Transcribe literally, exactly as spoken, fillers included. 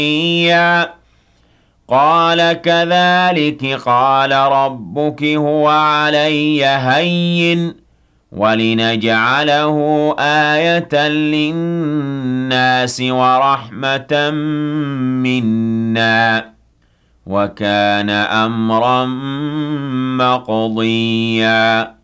قال كذلك قال ربك هو علي هين ولنجعله آية للناس ورحمة منا وكان أمرا مقضيا